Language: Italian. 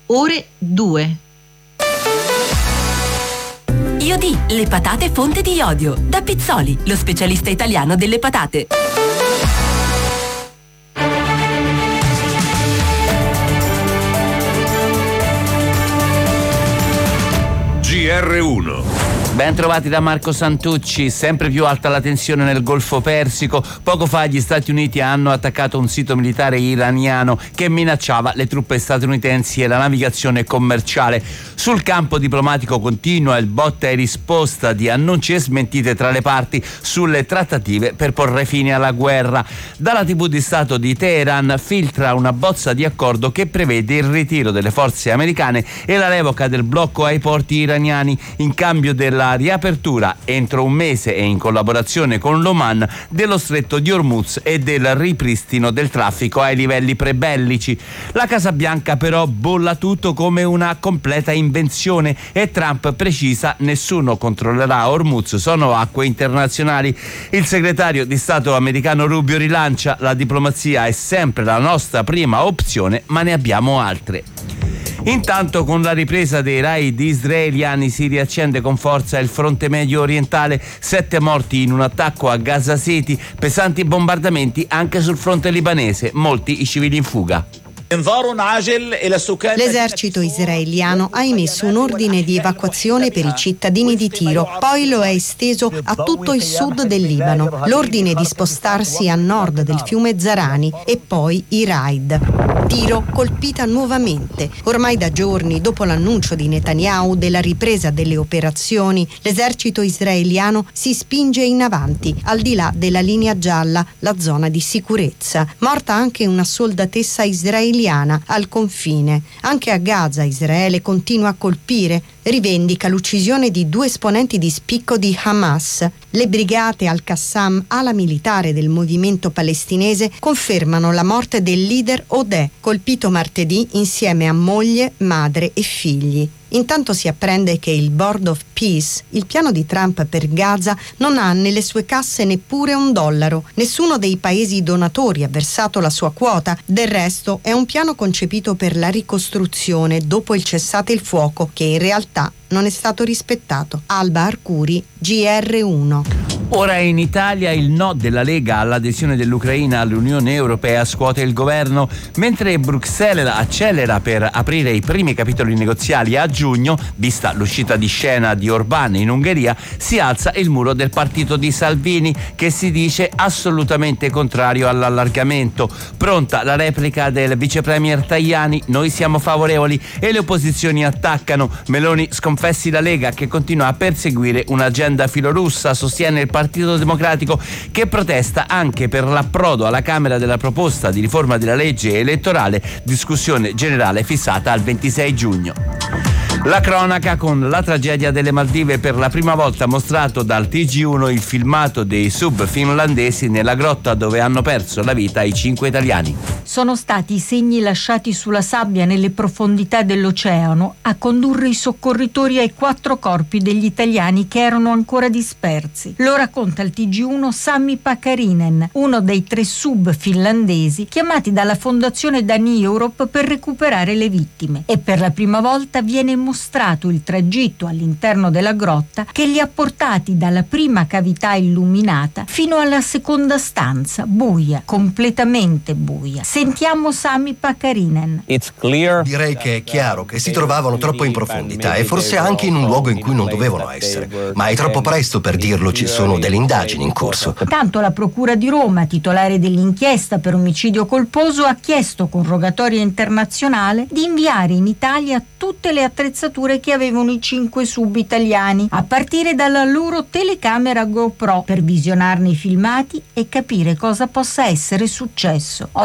ore 2. Iodi, le patate fonte di iodio. Da Pizzoli, lo specialista italiano delle patate. GR1. Ben trovati da Marco Santucci. Sempre più alta la tensione nel Golfo Persico. Poco fa gli Stati Uniti hanno attaccato un sito militare iraniano che minacciava le truppe statunitensi e la navigazione commerciale. Sul campo diplomatico continua il botta e risposta di annunci e smentite tra le parti sulle trattative per porre fine alla guerra. Dalla TV di Stato di Teheran filtra una bozza di accordo che prevede il ritiro delle forze americane e la revoca del blocco ai porti iraniani in cambio della riapertura entro un mese e in collaborazione con l'Oman dello stretto di Hormuz e del ripristino del traffico ai livelli prebellici. La Casa Bianca però bolla tutto come una completa invenzione e Trump precisa: nessuno controllerà Hormuz, sono acque internazionali. Il segretario di Stato americano Rubio rilancia: la diplomazia è sempre la nostra prima opzione, ma ne abbiamo altre. Intanto, con la ripresa dei raid israeliani, si riaccende con forza il fronte medio orientale. 7 morti in un attacco a Gaza City, pesanti bombardamenti anche sul fronte libanese, molti i civili in fuga. L'esercito israeliano ha emesso un ordine di evacuazione per i cittadini di Tiro, poi lo è esteso a tutto il sud del Libano. L'ordine di spostarsi a nord del fiume Zarani e poi i raid. Tiro colpita nuovamente. Ormai da giorni, dopo l'annuncio di Netanyahu della ripresa delle operazioni, l'esercito israeliano si spinge in avanti, al di là della linea gialla, la zona di sicurezza. Morta anche una soldatessa israeliana al confine. Anche a Gaza Israele continua a colpire, rivendica l'uccisione di 2 esponenti di spicco di Hamas. Le brigate Al-Qassam, ala militare del movimento palestinese, confermano la morte del leader Odeh, colpito martedì insieme a moglie, madre e figli. Intanto si apprende che il Board of Peace, il piano di Trump per Gaza, non ha nelle sue casse neppure $1. Nessuno dei paesi donatori ha versato la sua quota. Del resto è un piano concepito per la ricostruzione dopo il cessate il fuoco, che in realtà non è stato rispettato. Alba Arcuri, GR1. Ora in Italia il no della Lega all'adesione dell'Ucraina all'Unione Europea scuote il governo, mentre Bruxelles accelera per aprire i primi capitoli negoziali a giugno, vista l'uscita di scena di Orbán in Ungheria, si alza il muro del partito di Salvini, che si dice assolutamente contrario all'allargamento. Pronta la replica del vice premier Tajani: noi siamo favorevoli, e le opposizioni attaccano. Meloni sconfessi la Lega, che continua a perseguire un'agenda filorussa, sostiene il Partito Democratico, che protesta anche per l'approdo alla Camera della proposta di riforma della legge elettorale, discussione generale fissata al 26 giugno. La cronaca con la tragedia delle Maldive, per la prima volta mostrato dal TG1 il filmato dei sub finlandesi nella grotta dove hanno perso la vita i 5 italiani. Sono stati i segni lasciati sulla sabbia nelle profondità dell'oceano a condurre i soccorritori ai 4 corpi degli italiani che erano ancora dispersi. Lo racconta il TG1 Sami Pakarinen, uno dei 3 sub finlandesi chiamati dalla Fondazione Dani Europe per recuperare le vittime, e per la prima volta viene mostrato il tragitto all'interno della grotta che li ha portati dalla prima cavità illuminata fino alla seconda stanza, buia, completamente buia. Sentiamo Sami Pakarinen. Direi che è chiaro che si trovavano troppo in profondità e forse anche in un luogo in cui non dovevano essere, ma è troppo presto per dirlo, ci sono delle indagini in corso. Tanto la Procura di Roma, titolare dell'inchiesta per omicidio colposo, ha chiesto con rogatoria internazionale di inviare in Italia tutte le attrezzature che avevano i 5 sub italiani, a partire dalla loro telecamera GoPro, per visionarne i filmati e capire cosa possa essere successo.